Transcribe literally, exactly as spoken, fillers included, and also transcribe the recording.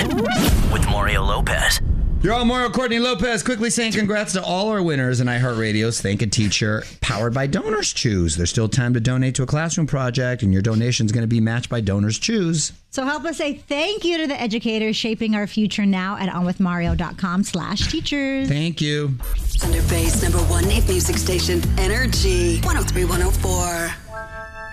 with Mario Lopez. You're all Mario Courtney Lopez, quickly saying congrats to all our winners in iHeartRadio's Thank a Teacher, powered by Donors Choose. There's still time to donate to a classroom project, and your donation is going to be matched by Donors Choose. So help us say thank you to the educators shaping our future now at onwithmario.com slash teachers. Thank you. Thunder Bay's number one hit music station, Energy one oh three one oh four.